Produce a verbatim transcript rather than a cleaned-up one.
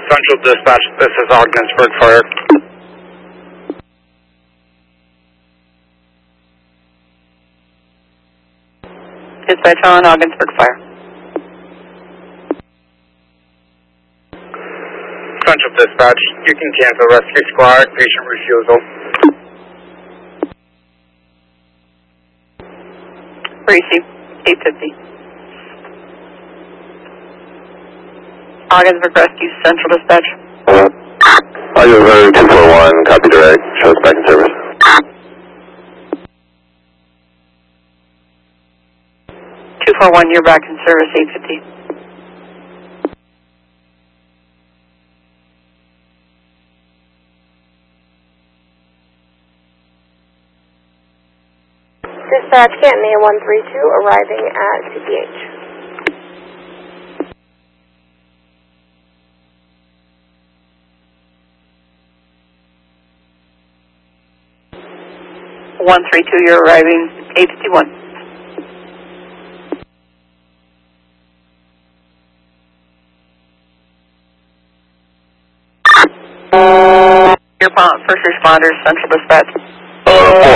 Central Dispatch, this is Ogdensburg Fire. Dispatch on Ogdensburg Fire. Central Dispatch, you can cancel rescue squad, patient refusal. Receive, eight fifty. Ogdensburg Rescue, Central Dispatch. Ogdensburg two four one, copy direct, shows back in service. two four one, you're back in service, eight fifty. Dispatch, Canton A one three two, arriving at C P H. one three two, you're arriving, eight fifty-one. Your first responders, Central Dispatch. Uh, four